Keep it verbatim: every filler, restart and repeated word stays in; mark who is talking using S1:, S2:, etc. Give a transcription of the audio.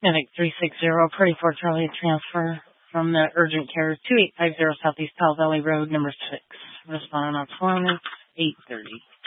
S1: Medic three six zero, Pretty Fort Charlie, transfer from the urgent care two eight five zero Southeast Powell Valley Road, number six. Responding on phone, eight thirty.